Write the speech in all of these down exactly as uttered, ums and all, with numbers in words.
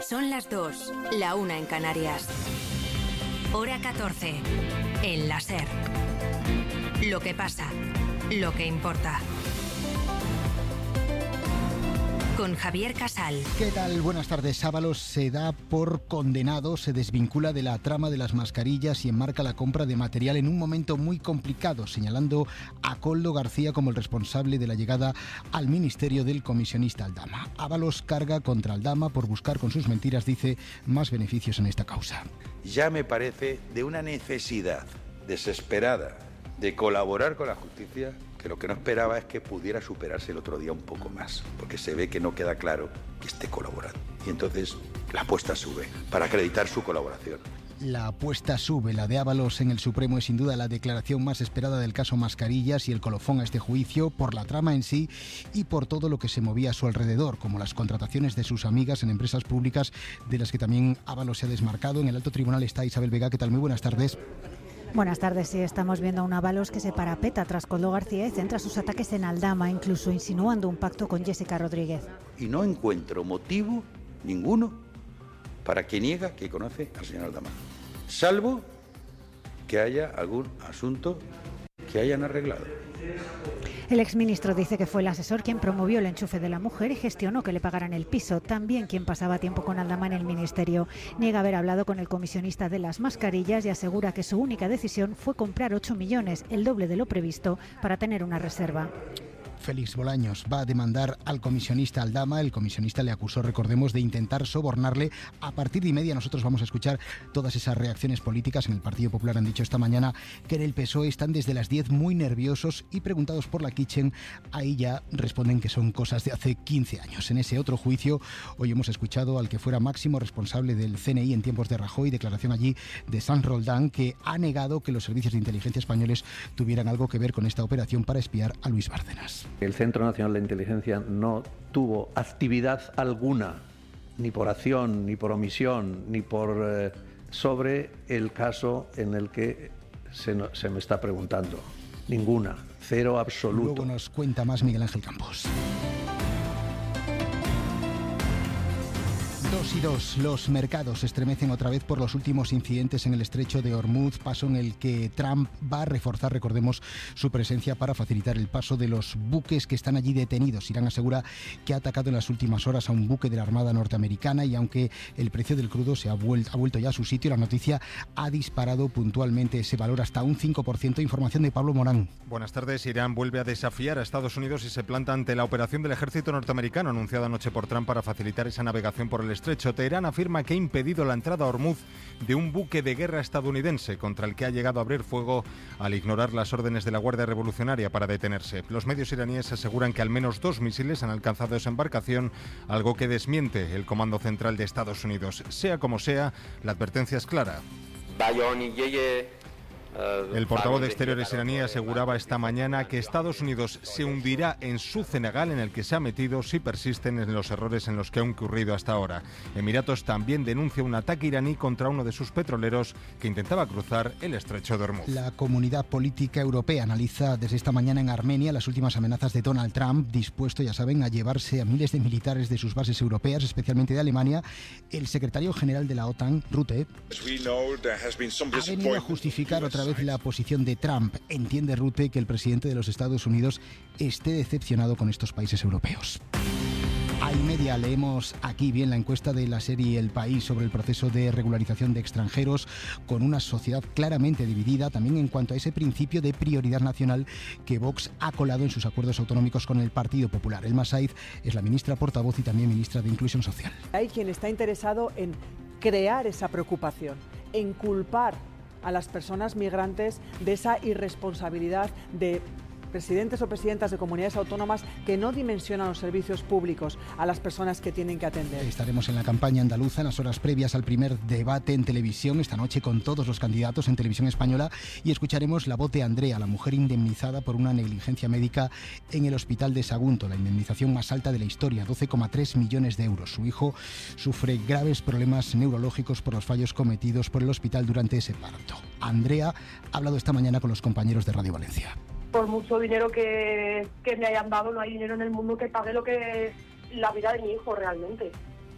Son las dos, la una en Canarias. Hora catorce, en la SER. Lo que pasa, lo que importa. Con Javier Casal. ¿Qué tal? Buenas tardes. Ábalos se da por condenado, se desvincula de la trama de las mascarillas y enmarca la compra de material en un momento muy complicado, señalando a Koldo García como el responsable de la llegada al ministerio del comisionista Aldama. Ábalos carga contra Aldama por buscar con sus mentiras, dice, más beneficios en esta causa. Ya me parece de una necesidad desesperada de colaborar con la justicia, que lo que no esperaba es que pudiera superarse el otro día un poco más, porque se ve que no queda claro que esté colaborando. Y entonces la apuesta sube para acreditar su colaboración. La apuesta sube. La de Ábalos en el Supremo es sin duda la declaración más esperada del caso Mascarillas y el colofón a este juicio por la trama en sí y por todo lo que se movía a su alrededor, como las contrataciones de sus amigas en empresas públicas, de las que también Ábalos se ha desmarcado. En el alto tribunal está Isabel Vega. ¿Qué tal? Muy buenas tardes. Buenas tardes, sí, estamos viendo a un Ábalos que se parapeta tras Koldo García y centra sus ataques en Aldama, incluso insinuando un pacto con Jessica Rodríguez. Y no encuentro motivo ninguno para que niega que conoce al señor Aldama, salvo que haya algún asunto que hayan arreglado. El exministro dice que fue el asesor quien promovió el enchufe de la mujer y gestionó que le pagaran el piso, también quien pasaba tiempo con Aldama en el ministerio. Niega haber hablado con el comisionista de las mascarillas y asegura que su única decisión fue comprar ocho millones, el doble de lo previsto, para tener una reserva. Félix Bolaños va a demandar al comisionista Aldama. El comisionista le acusó, recordemos, de intentar sobornarle. A partir de y media nosotros vamos a escuchar todas esas reacciones políticas. En el Partido Popular han dicho esta mañana que en el P S O E están desde las diez muy nerviosos y preguntados por la Kitchen, ahí ya responden que son cosas de hace quince años. En ese otro juicio, hoy hemos escuchado al que fuera máximo responsable del C N I en tiempos de Rajoy, declaración allí de Sanz Roldán, que ha negado que los servicios de inteligencia españoles tuvieran algo que ver con esta operación para espiar a Luis Bárcenas. El Centro Nacional de Inteligencia no tuvo actividad alguna, ni por acción, ni por omisión, ni por eh, sobre el caso en el que se, no, se me está preguntando. Ninguna, cero absoluto. Luego nos cuenta más Miguel Ángel Campos. Dos y dos, los mercados se estremecen otra vez por los últimos incidentes en el estrecho de Hormuz, paso en el que Trump va a reforzar, recordemos, su presencia para facilitar el paso de los buques que están allí detenidos. Irán asegura que ha atacado en las últimas horas a un buque de la Armada norteamericana y aunque el precio del crudo se ha vuelto, ha vuelto ya a su sitio, la noticia ha disparado puntualmente ese valor hasta un cinco por ciento. Información de Pablo Morán. Buenas tardes. Irán vuelve a desafiar a Estados Unidos y se planta ante la operación del ejército norteamericano anunciada anoche por Trump para facilitar esa navegación por el estrecho. Teherán afirma que ha impedido la entrada a Hormuz de un buque de guerra estadounidense contra el que ha llegado a abrir fuego al ignorar las órdenes de la Guardia Revolucionaria para detenerse. Los medios iraníes aseguran que al menos dos misiles han alcanzado esa embarcación, algo que desmiente el Comando Central de Estados Unidos. Sea como sea, la advertencia es clara. El portavoz de Exteriores iraní aseguraba esta mañana que Estados Unidos se hundirá en su cenagal en el que se ha metido si persisten en los errores en los que ha incurrido hasta ahora. Emiratos también denuncia un ataque iraní contra uno de sus petroleros que intentaba cruzar el estrecho de Hormuz. La Comunidad Política Europea analiza desde esta mañana en Armenia las últimas amenazas de Donald Trump, dispuesto, ya saben, a llevarse a miles de militares de sus bases europeas, especialmente de Alemania. El secretario general de la OTAN, Rutte, ha venido a justificar otra vez la posición de Trump. Entiende Rutte que el presidente de los Estados Unidos esté decepcionado con estos países europeos. A y media leemos aquí bien la encuesta de la serie El País sobre el proceso de regularización de extranjeros, con una sociedad claramente dividida también en cuanto a ese principio de prioridad nacional que Vox ha colado en sus acuerdos autonómicos con el Partido Popular. Elma Saiz es la ministra portavoz y también ministra de Inclusión Social. Hay quien está interesado en crear esa preocupación, en culpar a las personas migrantes de esa irresponsabilidad de presidentes o presidentas de comunidades autónomas que no dimensionan los servicios públicos a las personas que tienen que atender. Estaremos en la campaña andaluza en las horas previas al primer debate en televisión esta noche con todos los candidatos en televisión española y escucharemos la voz de Andrea, la mujer indemnizada por una negligencia médica en el hospital de Sagunto, la indemnización más alta de la historia, doce coma tres millones de euros. Su hijo sufre graves problemas neurológicos por los fallos cometidos por el hospital durante ese parto. Andrea ha hablado esta mañana con los compañeros de Radio Valencia. Por mucho dinero que, que me hayan dado, no hay dinero en el mundo que pague lo que la vida de mi hijo realmente.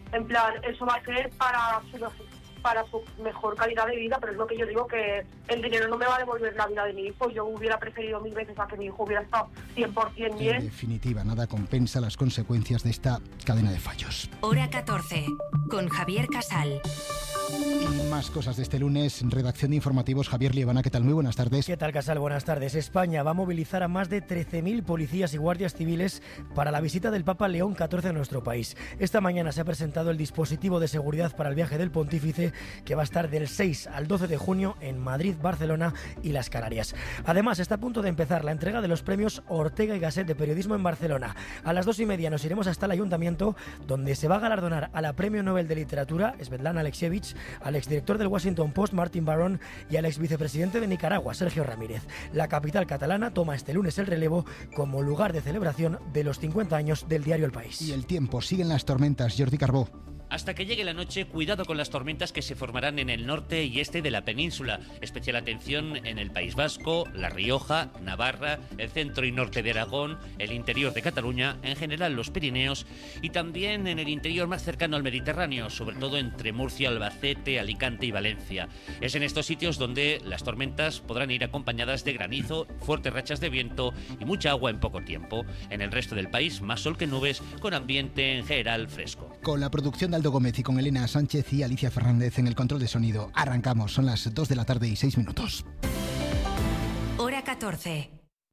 En plan, eso va a ser para su, para su mejor calidad de vida, pero es lo que yo digo, que el dinero no me va a devolver la vida de mi hijo. Yo hubiera preferido mil veces a que mi hijo hubiera estado cien por ciento bien. En definitiva, nada compensa las consecuencias de esta cadena de fallos. Hora catorce, con Javier Casal. Y más cosas de este lunes, redacción de informativos, Javier Liebana, ¿qué tal? Muy buenas tardes. ¿Qué tal, Casal? Buenas tardes. España va a movilizar a más de trece mil policías y guardias civiles para la visita del Papa León catorce a nuestro país. Esta mañana se ha presentado el dispositivo de seguridad para el viaje del pontífice, que va a estar del seis al doce de junio en Madrid, Barcelona y las Canarias. Además, está a punto de empezar la entrega de los premios Ortega y Gasset de periodismo en Barcelona. A las dos y media nos iremos hasta el ayuntamiento, donde se va a galardonar a la Premio Nobel de Literatura, Svetlana Alexievich, al exdirector del Washington Post, Martin Barron, y al exvicepresidente de Nicaragua, Sergio Ramírez. La capital catalana toma este lunes el relevo como lugar de celebración de los cincuenta años del diario El País. Y el tiempo, siguen las tormentas, Jordi Carbó. Hasta que llegue la noche, cuidado con las tormentas que se formarán en el norte y este de la península. Especial atención en el País Vasco, La Rioja, Navarra, el centro y norte de Aragón, el interior de Cataluña, en general los Pirineos y también en el interior más cercano al Mediterráneo, sobre todo entre Murcia, Albacete, Alicante y Valencia. Es en estos sitios donde las tormentas podrán ir acompañadas de granizo, fuertes rachas de viento y mucha agua en poco tiempo. En el resto del país, más sol que nubes, con ambiente en general fresco. Con la producción de Aldo Gómez y con Elena Sánchez y Alicia Fernández en el control de sonido. Arrancamos, son las dos de la tarde y seis minutos. Hora catorce.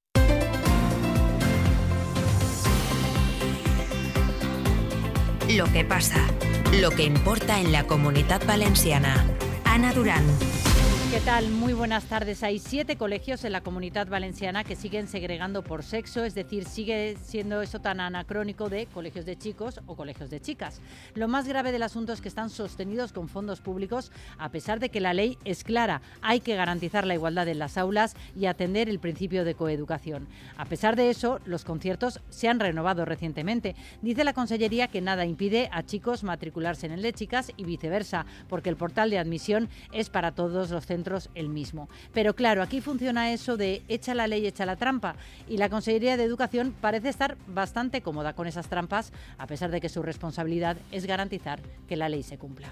Lo que pasa, lo que importa en la Comunitat Valenciana. Ana Durán. ¿Qué tal? Muy buenas tardes. Hay siete colegios en la Comunitat Valenciana que siguen segregando por sexo, es decir, sigue siendo eso tan anacrónico de colegios de chicos o colegios de chicas. Lo más grave del asunto es que están sostenidos con fondos públicos, a pesar de que la ley es clara. Hay que garantizar la igualdad en las aulas y atender el principio de coeducación. A pesar de eso, los conciertos se han renovado recientemente. Dice la Consellería que nada impide a chicos matricularse en el de chicas y viceversa, porque el portal de admisión es para todos los centros el mismo. Pero claro, aquí funciona eso de echa la ley, echa la trampa, y la Consellería de Educación parece estar bastante cómoda con esas trampas, a pesar de que su responsabilidad es garantizar que la ley se cumpla.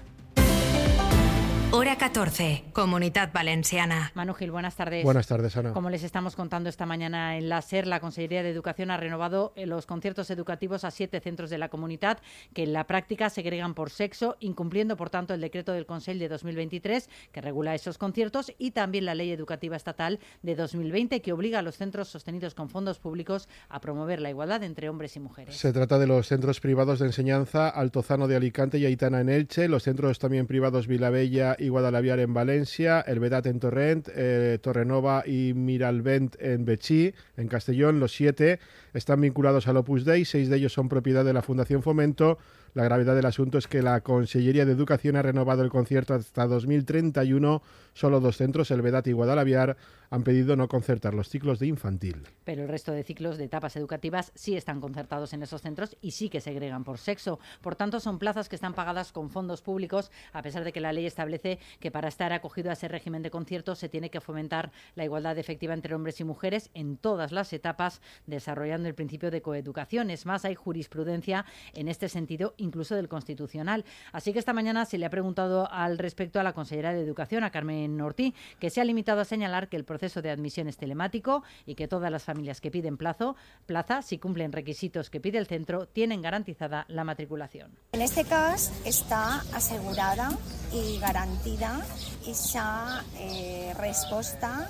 Hora catorce, Comunitat Valenciana. Manu Gil, buenas tardes. Buenas tardes, Ana. Como les estamos contando esta mañana en la SER, la Consellería de Educación ha renovado los conciertos educativos a siete centros de la comunidad que en la práctica segregan por sexo, incumpliendo por tanto el decreto del Consell de dos mil veintitrés que regula esos conciertos y también la Ley Educativa Estatal de dos mil veinte que obliga a los centros sostenidos con fondos públicos a promover la igualdad entre hombres y mujeres. Se trata de los centros privados de enseñanza Altozano de Alicante y Aitana en Elche, los centros también privados Vilabella y Guadalaviar en Valencia, el Vedat en Torrent, eh, Torrenova y Miralvent en Betxí. En Castellón, los siete están vinculados al Opus Dei, seis de ellos son propiedad de la Fundación Fomento. La gravedad del asunto es que la Consellería de Educación ha renovado el concierto hasta dos mil treinta y uno. Solo dos centros, el Vedat y Guadalaviar, han pedido no concertar los ciclos de infantil. Pero el resto de ciclos de etapas educativas sí están concertados en esos centros y sí que segregan por sexo. Por tanto, son plazas que están pagadas con fondos públicos, a pesar de que la ley establece que para estar acogido a ese régimen de conciertos se tiene que fomentar la igualdad efectiva entre hombres y mujeres en todas las etapas, desarrollando el principio de coeducación. Es más, hay jurisprudencia en este sentido, incluso del Constitucional. Así que esta mañana se le ha preguntado al respecto a la consellera de Educación, a Carmen Ortí, que se ha limitado a señalar que el proceso de admisión es telemático y que todas las familias que piden plazo, plaza, si cumplen requisitos que pide el centro, tienen garantizada la matriculación. En este cas està assegurada i garantida aquesta eh, resposta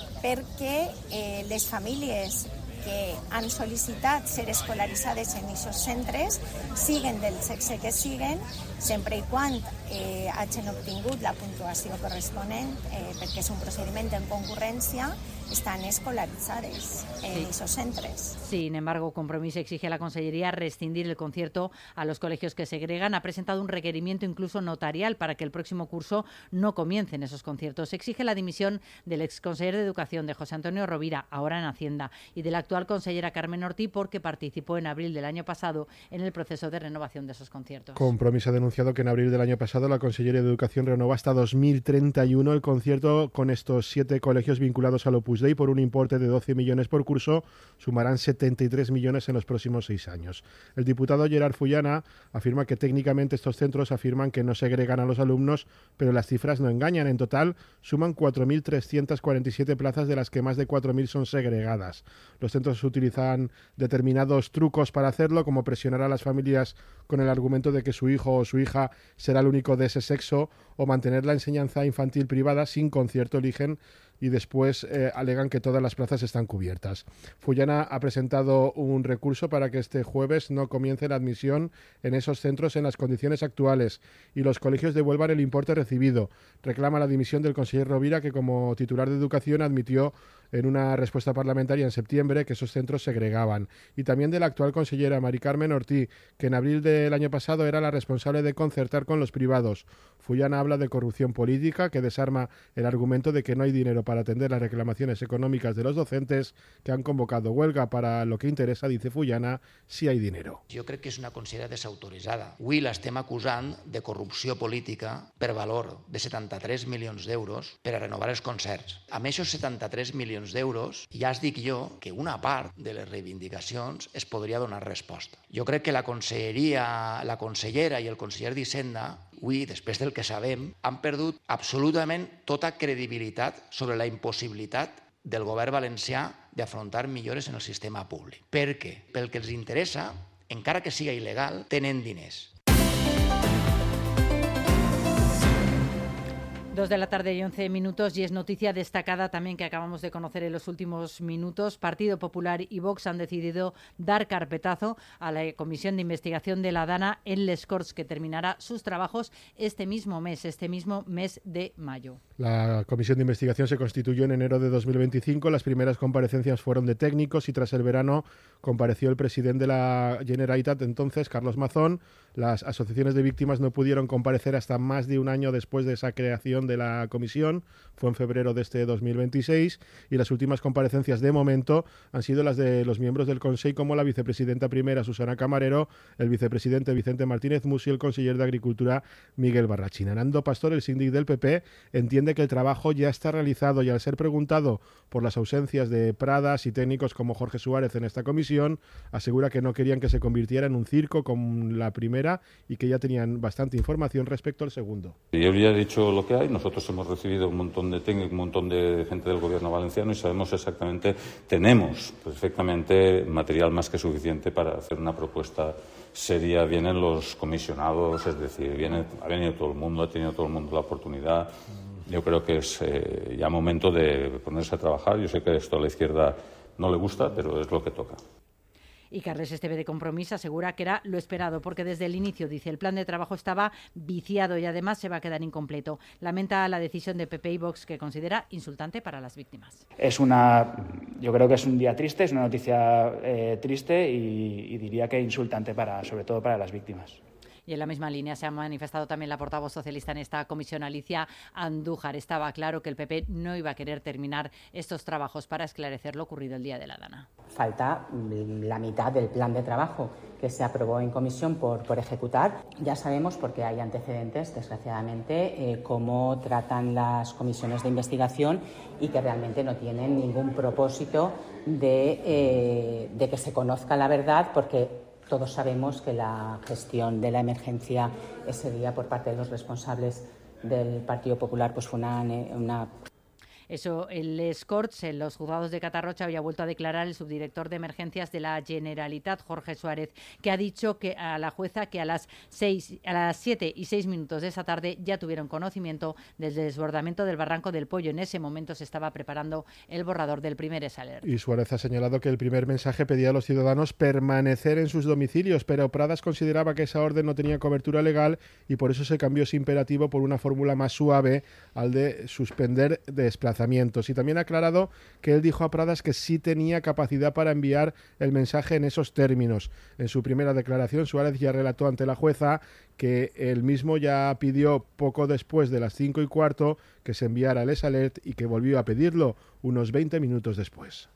perquè eh, les famílies que han sol·licitat ser escolaritzades en aquests centres siguen del sexe que siguen, sempre i quan eh, hagin obtingut la puntuació corresponent, eh, perquè és un procediment en concurrència, están escolarizadas en sí. esos centros. Sin embargo, Compromís exige a la Consellería rescindir el concierto a los colegios que segregan. Ha presentado un requerimiento incluso notarial para que el próximo curso no comiencen esos conciertos. Exige la dimisión del exconsejero de Educación, de José Antonio Rovira, ahora en Hacienda, y de la actual consellera Carmen Ortí, porque participó en abril del año pasado en el proceso de renovación de esos conciertos. Compromís ha denunciado anunciado que en abril del año pasado la Consellería de Educación renovó hasta dos mil treinta y uno el concierto con estos siete colegios vinculados al Opus Dei por un importe de doce millones por curso. Sumarán setenta y tres millones en los próximos seis años. El diputado Gerard Fullana afirma que técnicamente estos centros afirman que no segregan a los alumnos, pero las cifras no engañan. En total suman cuatro mil trescientas cuarenta y siete plazas, de las que más de cuatro mil son segregadas. Los centros utilizan determinados trucos para hacerlo, como presionar a las familias con el argumento de que su hijo o su hija será el único de ese sexo, o mantener la enseñanza infantil privada sin concierto, eligen, y después eh, alegan que todas las plazas están cubiertas. Fullana ha presentado un recurso para que este jueves no comience la admisión en esos centros en las condiciones actuales y los colegios devuelvan el importe recibido. Reclama la dimisión del conseller Rovira, que como titular de Educación admitió en una respuesta parlamentaria en septiembre que esos centros segregaban. Y también de la actual consellera Mari Carmen Ortí, que en abril del año pasado era la responsable de concertar con los privados. Fullana habla de corrupción política, que desarma el argumento de que no hay dinero para atender las reclamaciones económicas de los docentes que han convocado huelga. Para lo que interesa, dice Fullana, sí hay dinero. Jo crec que és una consellera desautoritzada. Avui l'estem acusant de corrupció política per valor de setanta-tres milions d'euros per a renovar els concerts. Amb aquests setanta-tres milions d'euros, ja es dic jo que una part de les reivindicacions es podria donar resposta. Jo crec que la conselleria, la consellera i el conseller d'Hisenda, avui, després del que sabem, han perdut absolutament tota credibilitat sobre la impossibilitat del govern valencià d'afrontar millores en el sistema públic. Per què? Pel que els interessa, encara que siga il·legal, tenen diners. Dos de la tarde y once minutos, y es noticia destacada también que acabamos de conocer en los últimos minutos. Partido Popular y Vox han decidido dar carpetazo a la Comisión de Investigación de la DANA en Les Corts, que terminará sus trabajos este mismo mes, este mismo mes de mayo. La Comisión de Investigación se constituyó en enero de dos mil veinticinco. Las primeras comparecencias fueron de técnicos y tras el verano compareció el presidente de la Generalitat, entonces, Carlos Mazón. Las asociaciones de víctimas no pudieron comparecer hasta más de un año después de esa creación de la comisión. Fue en febrero de este dos mil veintiséis, y las últimas comparecencias de momento han sido las de los miembros del Consell, como la vicepresidenta primera Susana Camarero, el vicepresidente Vicente Martínez Musi y el conseller de Agricultura Miguel Barrachina. Nando Pastor, el síndic del P P, entiende que el trabajo ya está realizado, y al ser preguntado por las ausencias de Pradas y técnicos como Jorge Suárez en esta comisión, asegura que no querían que se convirtiera en un circo con la primera y que ya tenían bastante información respecto al segundo. Yo ya he dicho lo que hay. Nosotros hemos recibido un montón de técnicos, un montón de gente del gobierno valenciano, y sabemos exactamente, tenemos perfectamente material más que suficiente para hacer una propuesta seria. Vienen los comisionados, es decir, viene, ha venido todo el mundo, ha tenido todo el mundo la oportunidad. Yo creo que es eh, ya momento de ponerse a trabajar. Yo sé que esto a la izquierda no le gusta, pero es lo que toca. Y Carles Esteve, de Compromís, asegura que era lo esperado, porque desde el inicio, dice, el plan de trabajo estaba viciado y además se va a quedar incompleto. Lamenta la decisión de P P y Vox, que considera insultante para las víctimas. Es una, yo creo que es un día triste, es una noticia eh, triste y, y diría que insultante para, sobre todo para las víctimas. Y en la misma línea se ha manifestado también la portavoz socialista en esta comisión, Alicia Andújar. Estaba claro que el P P no iba a querer terminar estos trabajos para esclarecer lo ocurrido el día de la DANA. Falta la mitad del plan de trabajo que se aprobó en comisión por, por ejecutar. Ya sabemos, porque hay antecedentes, desgraciadamente, eh, cómo tratan las comisiones de investigación y que realmente no tienen ningún propósito de, eh, de que se conozca la verdad, porque todos sabemos que la gestión de la emergencia ese día por parte de los responsables del Partido Popular pues fue una... una Eso, en Les Corts, en los juzgados de Catarrocha, había vuelto a declarar el subdirector de emergencias de la Generalitat, Jorge Suárez, que ha dicho que a la jueza que a las seis, a las siete y seis minutos de esa tarde ya tuvieron conocimiento del desbordamiento del barranco del Pollo. En ese momento se estaba preparando el borrador del primer S-Alert. Y Suárez ha señalado que el primer mensaje pedía a los ciudadanos permanecer en sus domicilios, pero Pradas consideraba que esa orden no tenía cobertura legal y por eso se cambió ese imperativo por una fórmula más suave, al de suspender desplazamientos. Y también ha aclarado que él dijo a Pradas que sí tenía capacidad para enviar el mensaje en esos términos. En su primera declaración, Suárez ya relató ante la jueza que él mismo ya pidió poco después de las cinco y cuarto que se enviara el S-Alert y que volvió a pedirlo unos veinte minutos después.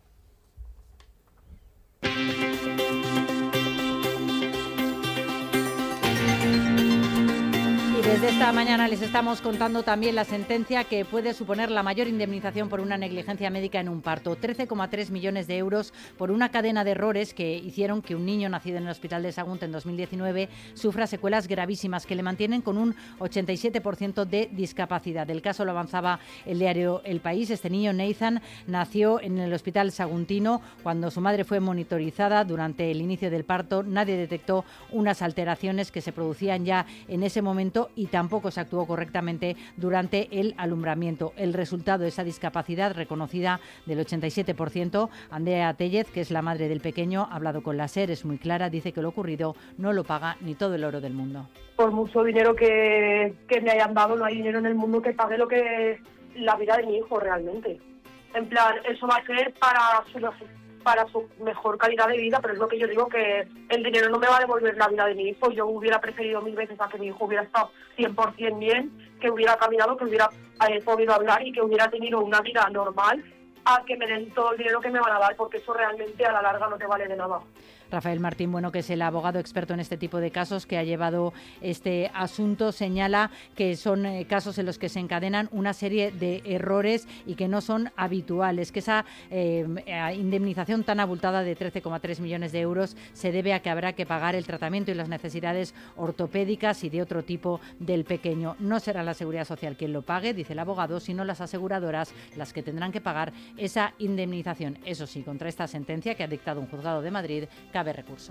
Desde esta mañana les estamos contando también la sentencia que puede suponer la mayor indemnización por una negligencia médica en un parto. trece coma tres millones de euros por una cadena de errores que hicieron que un niño nacido en el hospital de Sagunto en dos mil diecinueve sufra secuelas gravísimas que le mantienen con un ochenta y siete por ciento de discapacidad. El caso lo avanzaba el diario El País. Este niño, Nathan, nació en el hospital saguntino. Cuando su madre fue monitorizada durante el inicio del parto, nadie detectó unas alteraciones que se producían ya en ese momento y tampoco se actuó correctamente durante el alumbramiento. El resultado de esa discapacidad reconocida del ochenta y siete por ciento, Andrea Tellez, que es la madre del pequeño, ha hablado con la SER, es muy clara, dice que lo ocurrido no lo paga ni todo el oro del mundo. Por mucho dinero que, que me hayan dado, no hay dinero en el mundo que pague lo que es la vida de mi hijo realmente. En plan, eso va a ser para su, para su mejor calidad de vida, pero es lo que yo digo, que el dinero no me va a devolver la vida de mi hijo. Yo hubiera preferido mil veces a que mi hijo hubiera estado cien por ciento bien, que hubiera caminado, que hubiera eh, podido hablar y que hubiera tenido una vida normal, a que me den todo el dinero que me van a dar, porque eso realmente a la larga no te vale de nada. Rafael Martín Bueno, que es el abogado experto en este tipo de casos que ha llevado este asunto, señala que son eh, casos en los que se encadenan una serie de errores y que no son habituales, que esa eh, indemnización tan abultada de trece coma tres millones de euros se debe a que habrá que pagar el tratamiento y las necesidades ortopédicas y de otro tipo del pequeño. No será la Seguridad Social quien lo pague, dice el abogado, sino las aseguradoras las que tendrán que pagar esa indemnización. Eso sí, contra esta sentencia que ha dictado un juzgado de Madrid, cabe recurso.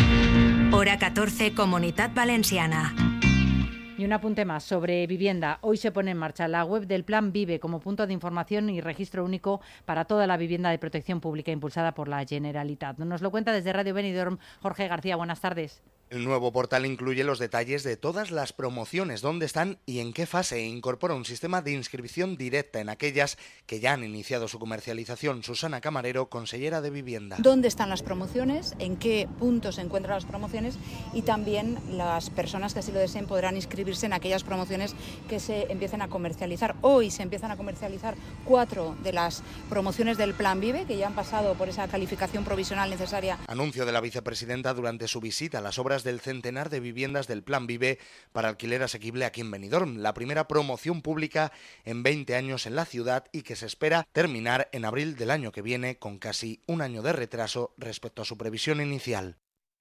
Hora catorce, Comunitat Valenciana. Y un apunte más sobre vivienda. Hoy se pone en marcha la web del Plan Vive como punto de información y registro único para toda la vivienda de protección pública impulsada por la Generalitat. Nos lo cuenta desde Radio Benidorm Jorge García. Buenas tardes. El nuevo portal incluye los detalles de todas las promociones, dónde están y en qué fase, e incorpora un sistema de inscripción directa en aquellas que ya han iniciado su comercialización. Susana Camarero, consellera de Vivienda. ¿Dónde están las promociones? ¿En qué puntos se encuentran las promociones? Y también las personas que así lo deseen podrán inscribirse en aquellas promociones que se empiecen a comercializar. Hoy se empiezan a comercializar cuatro de las promociones del Plan Vive, que ya han pasado por esa calificación provisional necesaria. Anuncio de la vicepresidenta durante su visita a las obras del centenar de viviendas del Plan Vive para alquiler asequible aquí en Benidorm, la primera promoción pública en veinte años en la ciudad y que se espera terminar en abril del año que viene, con casi un año de retraso respecto a su previsión inicial.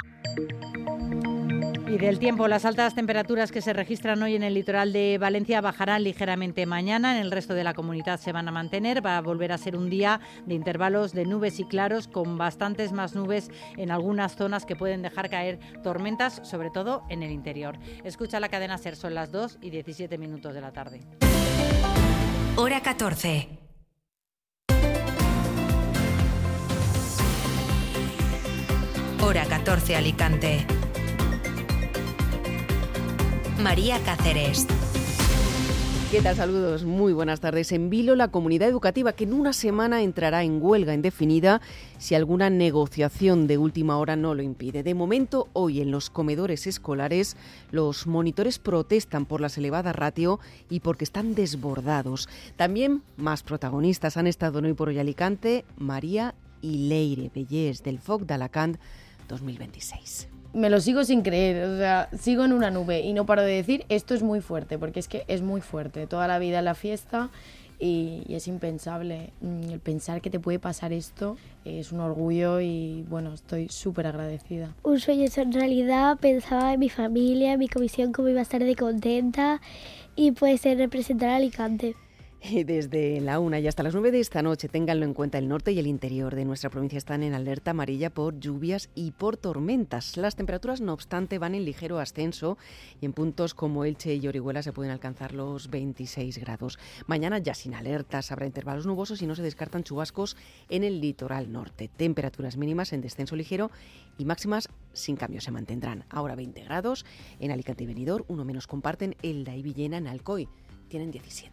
Y del tiempo, las altas temperaturas que se registran hoy en el litoral de Valencia bajarán ligeramente mañana. En el resto de la comunidad se van a mantener. Va a volver a ser un día de intervalos de nubes y claros, con bastantes más nubes en algunas zonas que pueden dejar caer tormentas, sobre todo en el interior. Escucha la cadena SER, son las dos y diecisiete minutos de la tarde. Hora catorce. Hora catorce, Alicante. María Cáceres. ¿Qué tal? Saludos, muy buenas tardes. En Vilo, la comunidad educativa que en una semana entrará en huelga indefinida si alguna negociación de última hora no lo impide. De momento, hoy en los comedores escolares, los monitores protestan por las elevadas ratio y porque están desbordados. También más protagonistas han estado en Hoy por Hoy Alicante, María y Leire Bellés del F O C de Alacant dos mil veintiséis. Me lo sigo sin creer, o sea, sigo en una nube y no paro de decir, esto es muy fuerte, porque es que es muy fuerte, toda la vida en la fiesta y, y es impensable. El pensar que te puede pasar esto es un orgullo y bueno, estoy súper agradecida. Un sueño hecho en realidad, pensaba en mi familia, en mi comisión, cómo iba a estar de contenta y pues en representar a Alicante. Y desde la una y hasta las nueve de esta noche, ténganlo en cuenta, el norte y el interior de nuestra provincia están en alerta amarilla por lluvias y por tormentas. Las temperaturas, no obstante, van en ligero ascenso y en puntos como Elche y Orihuela se pueden alcanzar los veintiséis grados. Mañana ya sin alertas, habrá intervalos nubosos y no se descartan chubascos en el litoral norte. Temperaturas mínimas en descenso ligero y máximas sin cambio se mantendrán. Ahora veinte grados en Alicante y Benidorm, uno menos comparten Elda y Villena. En Alcoy tienen diecisiete.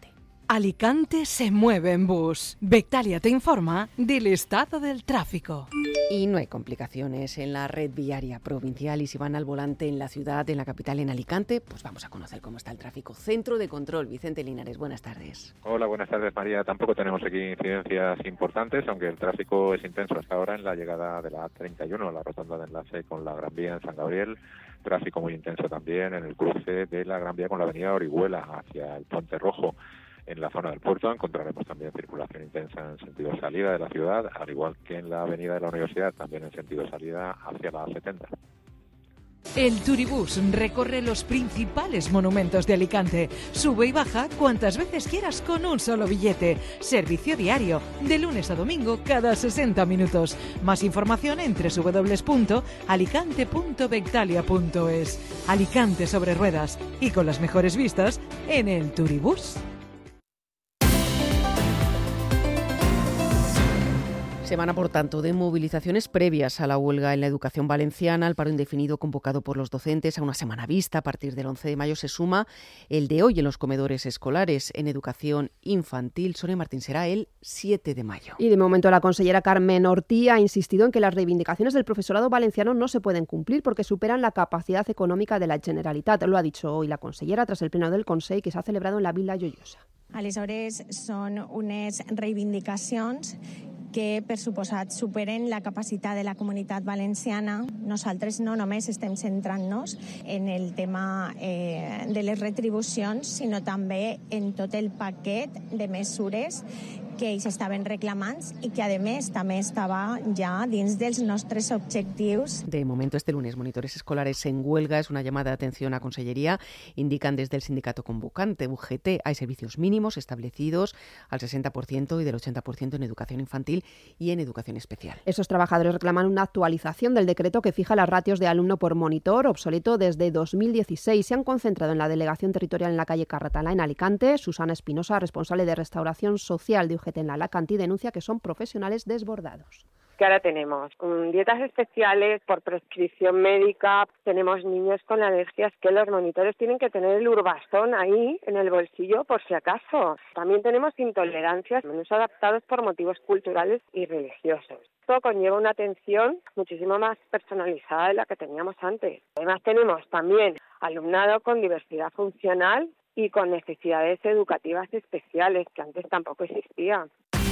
Alicante se mueve en bus. Bectalia te informa del estado del tráfico. Y no hay complicaciones en la red viaria provincial y si van al volante en la ciudad, en la capital, en Alicante, pues vamos a conocer cómo está el tráfico. Centro de Control, Vicente Linares, buenas tardes. Hola, buenas tardes, María. Tampoco tenemos aquí incidencias importantes, aunque el tráfico es intenso hasta ahora en la llegada de la A treinta y uno, la rotonda de enlace con la Gran Vía en San Gabriel. Tráfico muy intenso también en el cruce de la Gran Vía con la avenida Orihuela hacia el Puente Rojo. En la zona del puerto encontraremos también circulación intensa en sentido salida de la ciudad, al igual que en la avenida de la Universidad, también en sentido salida hacia la A setenta. El Turibús recorre los principales monumentos de Alicante. Sube y baja cuantas veces quieras con un solo billete. Servicio diario, de lunes a domingo, cada sesenta minutos. Más información en doble u doble u doble u punto alicante punto bectalia punto es. Alicante sobre ruedas y con las mejores vistas en el Turibús. Semana, por tanto, de movilizaciones previas a la huelga en la educación valenciana, al paro indefinido convocado por los docentes, a una semana vista a partir del once de mayo se suma el de hoy en los comedores escolares en educación infantil. Sonia Martín, será el siete de mayo. Y de momento la consellera Carmen Ortí ha insistido en que las reivindicaciones del profesorado valenciano no se pueden cumplir porque superan la capacidad económica de la Generalitat. Lo ha dicho hoy la consellera tras el pleno del Consell que se ha celebrado en la Vila Joiosa. Aleshores, són unes reivindicacions que, per suposat, superen la capacitat de la comunitat valenciana. Nosaltres no només estem centrant-nos en el tema eh, de les retribucions, sinó també en tot el paquet de mesures que ells estaven reclamant i que, a més, també estava ja dins dels nostres objectius. De momento, este lunes, monitores escolares en huelga. Es una llamada de atención a Consellería. Indican desde el sindicato convocante, U G T, hay servicios mínimos establecidos al sesenta por ciento y del ochenta por ciento en educación infantil y en educación especial. Esos trabajadores reclaman una actualización del decreto que fija las ratios de alumno por monitor, obsoleto desde dos mil dieciséis. Se han concentrado en la delegación territorial en la calle Carratalá, en Alicante. Susana Espinosa, responsable de restauración social de U G T en la Alacantí, denuncia que son profesionales desbordados. Que ahora tenemos um, dietas especiales por prescripción médica, tenemos niños con alergias que los monitores tienen que tener el urbastón ahí en el bolsillo por si acaso. También tenemos intolerancias, menús adaptados por motivos culturales y religiosos. Esto conlleva una atención muchísimo más personalizada de la que teníamos antes. Además tenemos también alumnado con diversidad funcional y con necesidades educativas especiales, que antes tampoco existían.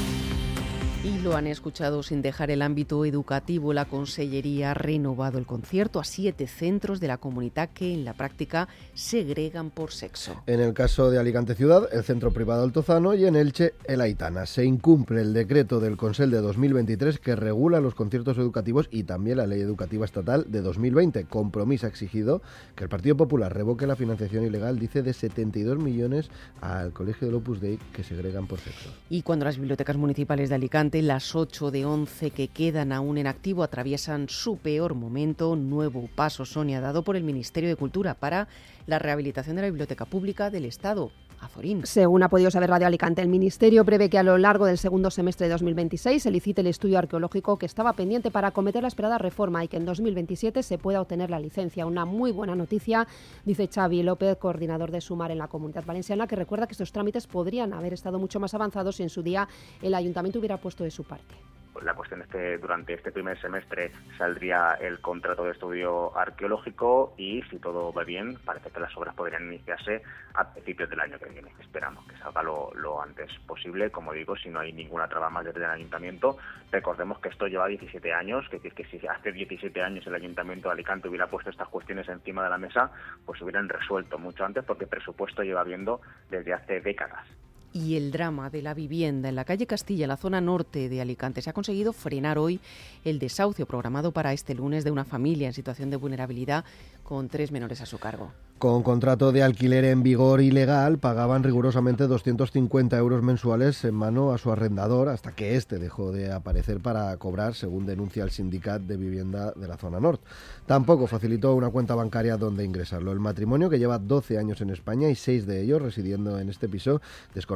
Y lo han escuchado sin dejar el ámbito educativo. La Consellería ha renovado el concierto a siete centros de la comunidad que en la práctica segregan por sexo. En el caso de Alicante Ciudad, el Centro Privado Altozano, y en Elche, el Aitana. Se incumple el decreto del Consell de dos mil veintitrés que regula los conciertos educativos y también la Ley Educativa Estatal de dos mil veinte. Compromís ha exigido que el Partido Popular revoque la financiación ilegal, dice, de setenta y dos millones al Colegio del Opus Dei que segregan por sexo. Y cuando las bibliotecas municipales de Alicante, las ocho de once que quedan aún en activo, atraviesan su peor momento, nuevo paso, Sonia, dado por el Ministerio de Cultura para la rehabilitación de la Biblioteca Pública del Estado. Azorín. Según ha podido saber Radio Alicante, el Ministerio prevé que a lo largo del segundo semestre de dos mil veintiséis se licite el estudio arqueológico que estaba pendiente para acometer la esperada reforma y que en dos mil veintisiete se pueda obtener la licencia. Una muy buena noticia, dice Xavi López, coordinador de Sumar en la Comunidad Valenciana, que recuerda que estos trámites podrían haber estado mucho más avanzados si en su día el Ayuntamiento hubiera puesto de su parte. La cuestión es que durante este primer semestre saldría el contrato de estudio arqueológico y, si todo va bien, parece que las obras podrían iniciarse a principios del año que viene. Esperamos que salga lo, lo antes posible. Como digo, si no hay ninguna traba más desde el Ayuntamiento, recordemos que esto lleva diecisiete años, que, que, que si hace diecisiete años el Ayuntamiento de Alicante hubiera puesto estas cuestiones encima de la mesa, pues se hubieran resuelto mucho antes, porque presupuesto lleva habiendo desde hace décadas. Y el drama de la vivienda en la calle Castilla, en la zona norte de Alicante. Se ha conseguido frenar hoy el desahucio programado para este lunes de una familia en situación de vulnerabilidad con tres menores a su cargo. Con contrato de alquiler en vigor ilegal, pagaban rigurosamente doscientos cincuenta euros mensuales en mano a su arrendador hasta que éste dejó de aparecer para cobrar, según denuncia el Sindicat de Vivienda de la zona norte. Tampoco facilitó una cuenta bancaria donde ingresarlo. El matrimonio, que lleva doce años en España y seis de ellos residiendo en este piso, desconocía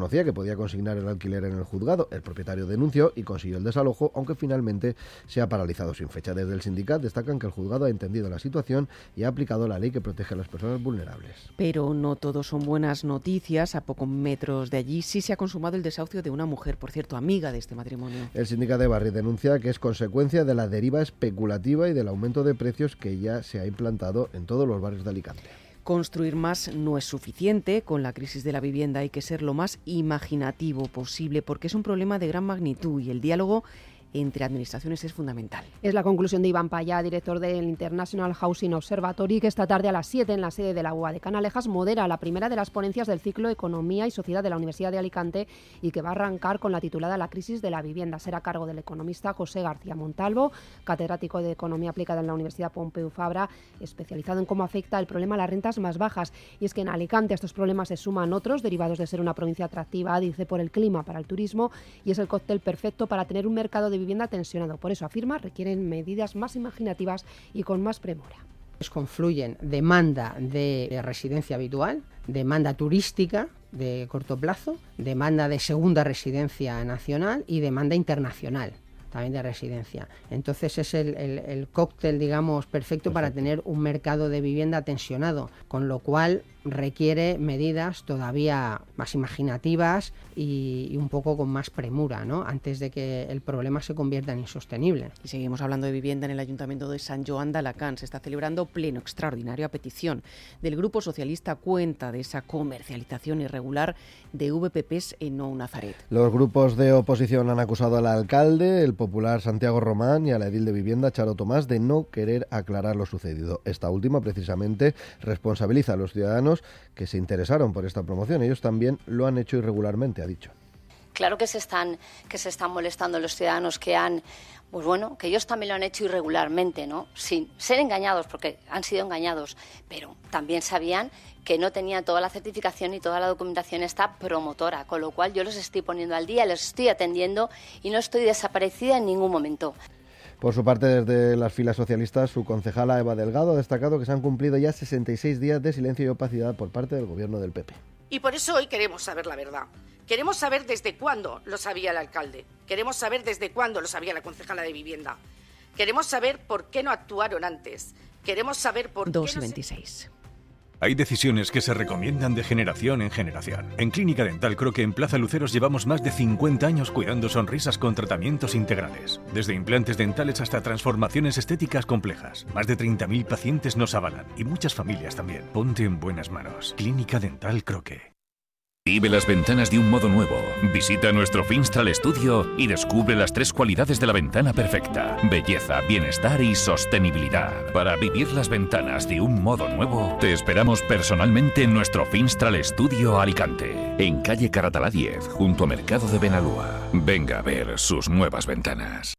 desconocía que podía consignar el alquiler en el juzgado. El propietario denunció y consiguió el desalojo, aunque finalmente se ha paralizado sin fecha. Desde el sindicato destacan que el juzgado ha entendido la situación y ha aplicado la ley que protege a las personas vulnerables. Pero no todo son buenas noticias. A pocos metros de allí sí se ha consumado el desahucio de una mujer, por cierto, amiga de este matrimonio. El sindicato de Barri denuncia que es consecuencia de la deriva especulativa y del aumento de precios que ya se ha implantado en todos los barrios de Alicante. Construir más no es suficiente. Con la crisis de la vivienda hay que ser lo más imaginativo posible porque es un problema de gran magnitud y el diálogo entre administraciones es fundamental. Es la conclusión de Iván Payá, director del International Housing Observatory, que esta tarde a las siete en la sede de la U A de Canalejas modera la primera de las ponencias del ciclo Economía y Sociedad de la Universidad de Alicante y que va a arrancar con la titulada La crisis de la vivienda. Será a cargo del economista José García Montalvo, catedrático de Economía Aplicada en la Universidad Pompeu Fabra, especializado en cómo afecta el problema a las rentas más bajas. Y es que en Alicante a estos problemas se suman otros, derivados de ser una provincia atractiva, dice, por el clima para el turismo, y es el cóctel perfecto para tener un mercado de vivienda tensionado. Por eso, afirma, requieren medidas más imaginativas y con más premura. Confluyen demanda de residencia habitual, demanda turística de corto plazo, demanda de segunda residencia nacional y demanda internacional también de residencia. Entonces es el, el, el cóctel, digamos, perfecto, perfecto para tener un mercado de vivienda tensionado, con lo cual requiere medidas todavía más imaginativas y, y un poco con más premura, ¿no?, antes de que el problema se convierta en insostenible. Y seguimos hablando de vivienda. En el Ayuntamiento de Sant Joan d'Alacant se está celebrando pleno extraordinario a petición del Grupo Socialista cuenta de esa comercialización irregular de V P Ps en Nou Nazaret. Los grupos de oposición han acusado al alcalde, el popular Santiago Román, y a la edil de vivienda Charo Tomás de no querer aclarar lo sucedido. Esta última precisamente responsabiliza a los ciudadanos que se interesaron por esta promoción. Ellos también lo han hecho irregularmente, ha dicho. Claro que se están, que se están molestando los ciudadanos que han, pues bueno, que ellos también lo han hecho irregularmente, ¿no?, sin ser engañados, porque han sido engañados, pero también sabían que no tenían toda la certificación y toda la documentación esta promotora, con lo cual yo los estoy poniendo al día, les estoy atendiendo y no estoy desaparecida en ningún momento. Por su parte, desde las filas socialistas, su concejala Eva Delgado ha destacado que se han cumplido ya sesenta y seis días de silencio y opacidad por parte del gobierno del P P. Y por eso hoy queremos saber la verdad. Queremos saber desde cuándo lo sabía el alcalde. Queremos saber desde cuándo lo sabía la concejala de vivienda. Queremos saber por qué no actuaron antes. Queremos saber por dos qué no veintiséis. Se... Hay decisiones que se recomiendan de generación en generación. En Clínica Dental Croque en Plaza Luceros llevamos más de cincuenta años cuidando sonrisas con tratamientos integrales. Desde implantes dentales hasta transformaciones estéticas complejas. Más de treinta mil pacientes nos avalan y muchas familias también. Ponte en buenas manos. Clínica Dental Croque. Vive las ventanas de un modo nuevo. Visita nuestro Finstral Studio y descubre las tres cualidades de la ventana perfecta: belleza, bienestar y sostenibilidad. Para vivir las ventanas de un modo nuevo, te esperamos personalmente en nuestro Finstral Studio Alicante, en calle Caratalá diez, junto a Mercado de Benalúa. Venga a ver sus nuevas ventanas.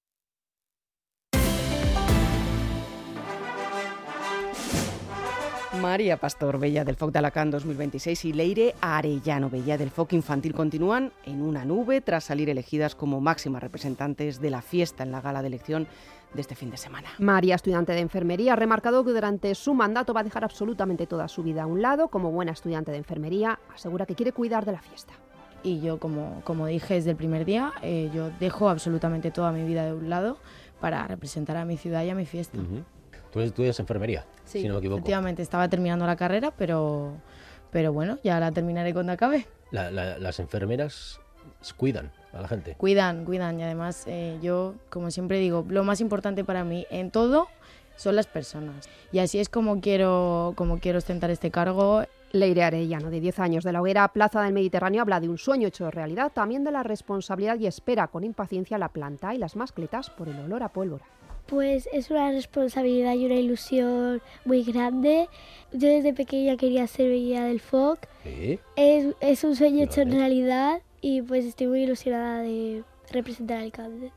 María Pastor, Bella del Foc de Alacant dos mil veintiséis, y Leire Arellano, Bella del Foc Infantil, continúan en una nube tras salir elegidas como máximas representantes de la fiesta en la gala de elección de este fin de semana. María, estudiante de enfermería, ha remarcado que durante su mandato va a dejar absolutamente toda su vida a un lado. Como buena estudiante de enfermería, asegura que quiere cuidar de la fiesta. Y yo, como, como dije desde el primer día, eh, yo dejo absolutamente toda mi vida de un lado para representar a mi ciudad y a mi fiesta. Uh-huh. ¿Tú estudias enfermería? Sí, si no me equivoco. Efectivamente, estaba terminando la carrera, pero, pero bueno, ya la terminaré cuando acabe. La, la, las enfermeras cuidan a la gente. Cuidan, cuidan, y además eh, yo, como siempre digo, lo más importante para mí en todo son las personas. Y así es como quiero, como quiero ostentar este cargo. Leire Arellano, de diez años, de la Hoguera Plaza del Mediterráneo, habla de un sueño hecho realidad, también de la responsabilidad, y espera con impaciencia la planta y las mascletas por el olor a pólvora. Pues es una responsabilidad y una ilusión muy grande. Yo desde pequeña quería ser Bella del Foc. ¿Sí? Es, es un sueño hecho en realidad y pues estoy muy ilusionada de representar a Alicante.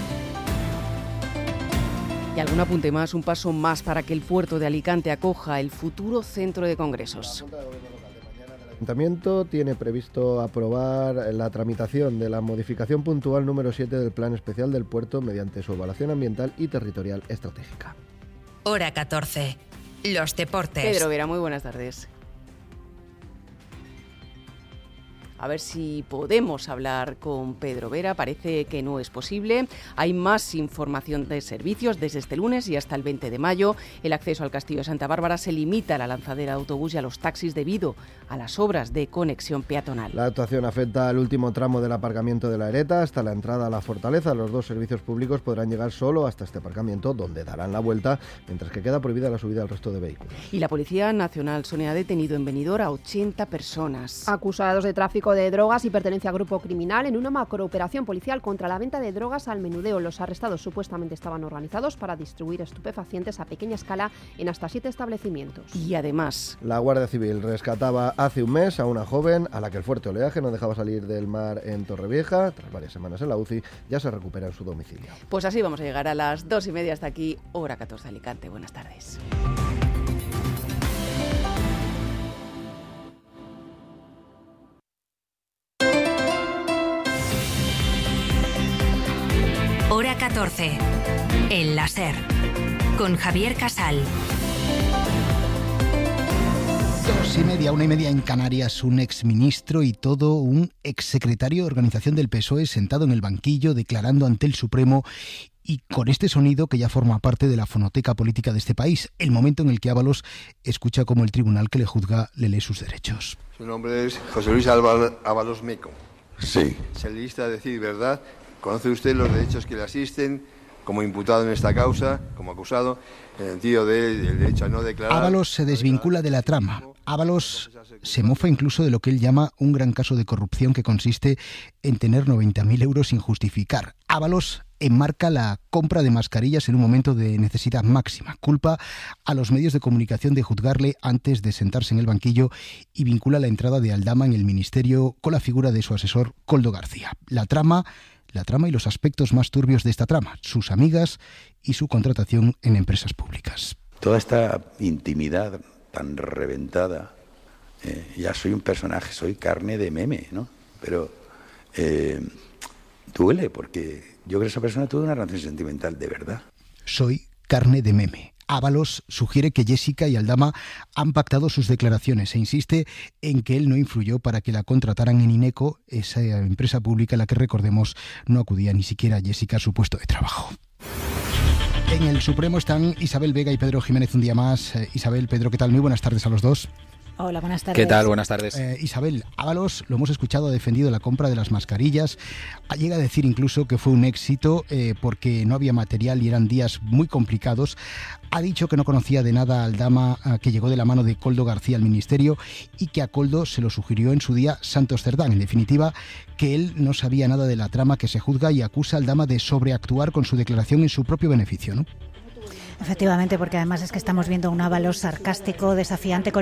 Y algún apunte más, un paso más para que el puerto de Alicante acoja el futuro centro de congresos. El Ayuntamiento tiene previsto aprobar la tramitación de la modificación puntual número siete del Plan Especial del Puerto mediante su evaluación ambiental y territorial estratégica. Hora catorce. Los deportes. Pedro Vera, muy buenas tardes. A ver si podemos hablar con Pedro Vera. Parece que no es posible. Hay más información de servicios desde este lunes y hasta el veinte de mayo. El acceso al Castillo de Santa Bárbara se limita a la lanzadera de autobús y a los taxis debido a las obras de conexión peatonal. La actuación afecta al último tramo del aparcamiento de la Ereta hasta la entrada a la fortaleza. Los dos servicios públicos podrán llegar solo hasta este aparcamiento, donde darán la vuelta, mientras que queda prohibida la subida al resto de vehículos. Y la Policía Nacional, Sonia, ha detenido en Benidorm a ochenta personas. Acusados de tráfico de drogas y pertenencia a grupo criminal en una macrooperación policial contra la venta de drogas al menudeo. Los arrestados supuestamente estaban organizados para distribuir estupefacientes a pequeña escala en hasta siete establecimientos. Y además, la Guardia Civil rescataba hace un mes a una joven a la que el fuerte oleaje no dejaba salir del mar en Torrevieja. Tras varias semanas en la U C I, ya se recupera en su domicilio. Pues así vamos a llegar a las dos y media. Hasta aquí, hora catorce Alicante. Buenas tardes. Hora catorce, en la SER, con Javier Casal. Dos y media, una y media en Canarias, un exministro y todo un exsecretario de organización del P S O E sentado en el banquillo declarando ante el Supremo y con este sonido que ya forma parte de la fonoteca política de este país, el momento en el que Ábalos escucha cómo el tribunal que le juzga le lee sus derechos. Su nombre es José Luis Ábalos Meco. Sí. Se le lista a decir verdad. ¿Conoce usted los derechos que le asisten como imputado en esta causa, como acusado, en el sentido del derecho a no declarar? Ábalos se desvincula de la trama. Ábalos se mofa incluso de lo que él llama un gran caso de corrupción que consiste en tener noventa mil euros sin justificar. Ábalos enmarca la compra de mascarillas en un momento de necesidad máxima. Culpa a los medios de comunicación de juzgarle antes de sentarse en el banquillo y vincula la entrada de Aldama en el ministerio con la figura de su asesor Koldo García. La trama... La trama y los aspectos más turbios de esta trama, sus amigas y su contratación en empresas públicas. Toda esta intimidad tan reventada, eh, ya soy un personaje, soy carne de meme, ¿no? Pero eh, duele, porque yo creo que esa persona tuvo una relación sentimental de verdad. Soy carne de meme. Ábalos sugiere que Jessica y Aldama han pactado sus declaraciones e insiste en que él no influyó para que la contrataran en Ineco, esa empresa pública a la que, recordemos, no acudía ni siquiera Jessica a su puesto de trabajo. En el Supremo están Isabel Vega y Pedro Jiménez un día más. Eh, Isabel, Pedro, ¿qué tal? Muy buenas tardes a los dos. Hola, buenas tardes. ¿Qué tal? Buenas tardes. Eh, Isabel, Ábalos, lo hemos escuchado, ha defendido la compra de las mascarillas. Llega a decir incluso que fue un éxito eh, porque no había material y eran días muy complicados. Ha dicho que no conocía de nada a Aldama, eh, que llegó de la mano de Koldo García al ministerio y que a Koldo se lo sugirió en su día Santos Cerdán. En definitiva, que él no sabía nada de la trama que se juzga y acusa a Aldama de sobreactuar con su declaración en su propio beneficio, ¿no? Efectivamente, porque además es que estamos viendo un Ábalos sarcástico, desafiante con